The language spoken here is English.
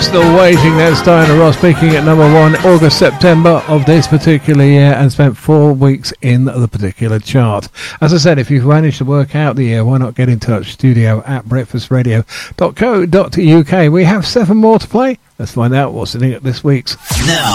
Still Waiting. That's Diana Ross speaking at number 1 August, September of this particular year, and spent 4 weeks in the particular chart. As I said, if you've managed to work out the year, why not get in touch? studio@breakfastradio.co.uk. We have 7 more to play. Let's find out what's in it this week's. Now